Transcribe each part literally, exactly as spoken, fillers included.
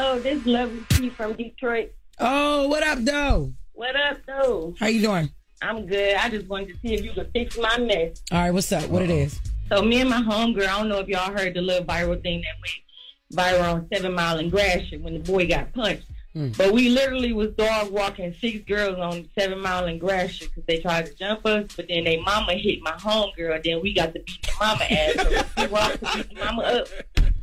Yo, this lovely T from Detroit. Oh, what up, though? What up, though? How you doing? I'm good. I just wanted to see if you could fix my mess. All right, what's up? What it is? So me and my homegirl, I don't know if y'all heard the little viral thing that went viral on Seven Mile and Gratiot when the boy got punched. Hmm. But we literally was dog walking six girls on Seven Mile and Gratiot because they tried to jump us, but then they mama hit my homegirl, and then we got to beat the mama ass. So we wrong for beating the mama up.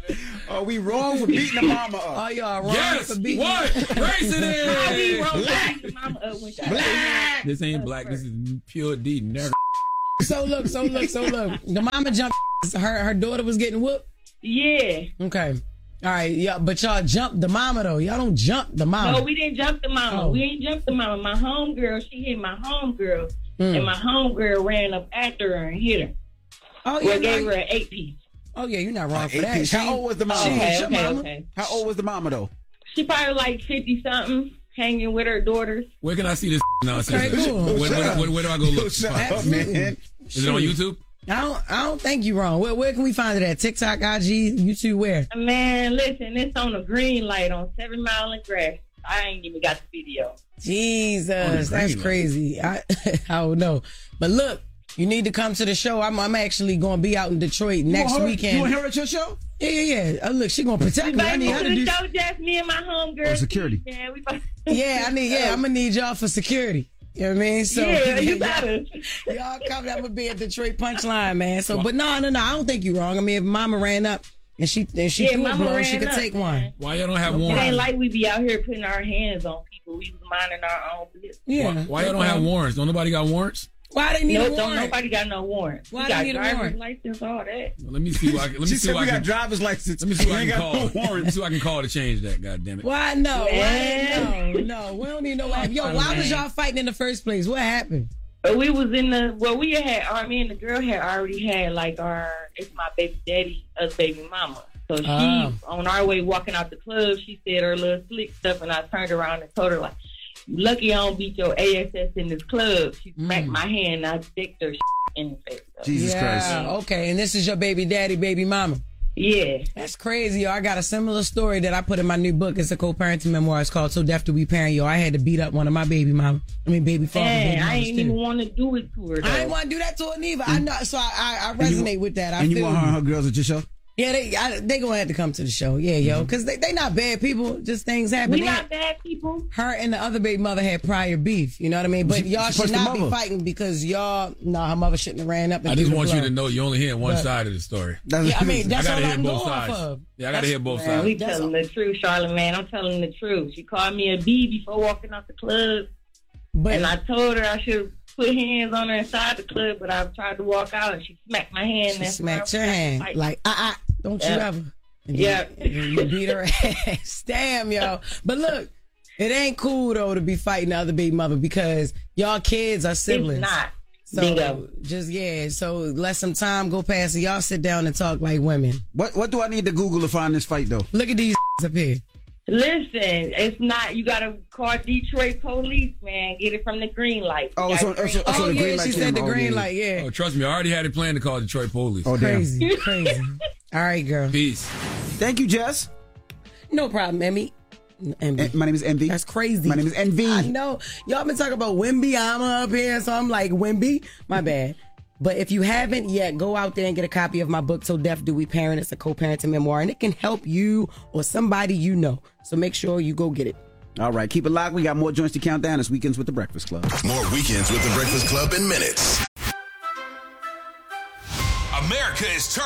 Are we wrong for beating the mama up? Oh, y'all wrong yes, for beating what? Race it in. How we wrong for beating the mama up when she black. This ain't black. This is pure D. Never. So look, so look, so look. The mama jumped. Her her daughter was getting whooped. Yeah. Okay. All right. Yeah, but y'all jumped the mama though. Y'all don't jump the mama. No, we didn't jump the mama. Oh. We ain't jump the mama. My homegirl, she hit my homegirl, Mm. and my homegirl ran up after her and hit her. Oh Well, yeah. gave no, her an eight piece. oh yeah, you're not wrong Uh, for that. eight-piece. How old was the mama? She Okay, ain't your okay, mama. okay. How old was the mama though? She probably like fifty something, hanging with her daughters. Where can I see this nonsense? Okay, cool. Where, where, where, where do I go look? Shut up, Absolutely. man. Is it on YouTube? I don't. I don't think you're wrong. Where, where can we find it at? TikTok, I G, YouTube, where? Man, listen, it's on a green light on Seven Mile and Grass. I ain't even got the video. Jesus, Oh, that's green light. crazy. I I don't know, but look, you need to come to the show. I'm I'm actually going to be out in Detroit next you weekend. You want to hear at your show? Yeah, yeah, yeah. Uh, look, she gonna protect me. I Back need her to to the do. show, just me and my homegirl. Oh, security. Man, we about- Yeah, I need. Yeah, I'm gonna need y'all for security. You know what I mean? So yeah, you y'all, better. y'all come. That would be at Detroit Punchline, man. So, but no, no, no. I don't think you're wrong. I mean, if Mama ran up and she and she Yeah, threw a Mama blow, ran she could up, take man. one. Why y'all don't have It warrants? ain't like we be out here putting our hands on people. We was minding our own business. Yeah. Why, why y'all don't have warrants? Don't nobody got warrants? Why they need No, a don't warrant? nobody got no warrant. Why we they got need a driver's warrant? license, all that. Well, let me see what I can. Let me She see said what we I got can. driver's license. Let me see what We I ain't can got call. no Let warrants. me see what I can call to change that. God damn it. Why no? Man. Why no? No, we don't need no. Yo, why was y'all fighting in the first place? What happened? But we was in the, well, we had, our, me and the girl had already had, like, our, it's my baby daddy, us baby mama. So she, Oh. on our way walking out the club, she said her little slick stuff, and I turned around and told her, like, lucky I don't beat your A S S in this club. She smacked Mm. my hand, and I sticked her in the face. So, Jesus yeah. Christ. Okay, and this is your baby daddy, baby mama. yeah. That's crazy, yo. I got a similar story that I put in my new book. It's a co-parenting memoir. It's called So Deaf Do We Parent, yo. I had to beat up one of my baby mama. I mean, baby father. Man, baby I mamas, ain't too. even want to do it to her, though. I didn't want to do that to her neither. I know, so I, I, I And you resonate want- with that. I And feel you want her you. and her girls at your show? Yeah, they I, they gonna have to come to the show. Yeah, yo, because they they not bad people. Just things happen. we They- not bad people. her and the other baby mother had prior beef. You know what I mean? But She- y'all she should punched the not be mother. fighting because y'all. No, her mother shouldn't have ran up. And I just threw the want you blow. to know you only hearing one But- side of the story. That's- Yeah, I mean I that's all gotta I hear can go both off sides. of. Yeah, I gotta hear both Man, sides. we That's telling all. the truth, Charlamagne. I'm telling the truth. She called me a B before walking out the club. But And I told her I should put hands on her inside the club, but I tried to walk out and she smacked my hand. she That's smacked why your I- hand Like, like ah ah. Don't you Yeah. ever? And Yeah. You, you beat her ass. Damn, yo. But look, it ain't cool though to be fighting the other baby mother because y'all kids are siblings. it's not. So Bingo. just yeah. So let some time go past and y'all sit down and talk like women. What What do I need to Google to find this fight though? Look at these up here. Listen, it's not. You got to call Detroit police, man. Get it from the green light. Oh, You it's got on- green it's on- light. So Oh the yeah, green light she said the camera, green oh, light. Yeah. Oh, trust me, I already had it planned to call Detroit police. Oh, damn. Crazy, crazy. All right, girl. Peace. Thank you, Jess. No problem, Emmy. Envy. Eh, My name is Envy. That's crazy. My name is Envy. I know. Y'all been talking about Wimby Ama up here, so I'm like, Wimby? My bad. But if you haven't yet, go out there and get a copy of my book, So Deaf Do We Parent. It's a co-parenting memoir, and it can help you or somebody you know. So make sure you go get it. All right, keep it locked. We got more joints to count down. It's Weekends with the Breakfast Club. More Weekends with the Breakfast Club in minutes. America is turning.